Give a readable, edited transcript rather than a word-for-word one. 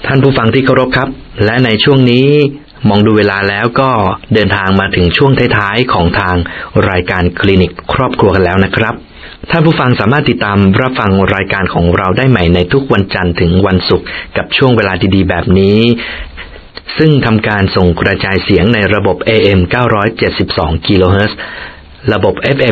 ท่านผู้ฟังที่เคารพครับและในช่วงนี้มองดูเวลาแล้วก็เดินทางมาถึงช่วงท้ายๆของทางรายการคลินิกครอบครัวกันแล้วนะครับท่านผู้ฟังสามารถติดตามรับฟังรายการของเราได้ใหม่ในทุกวันจันทร์ถึงวันศุกร์กับช่วงเวลาดีๆแบบนี้ซึ่งทำการส่งกระจายเสียงในระบบ AM 972 กิโลเฮิรตซ์ระบบ FM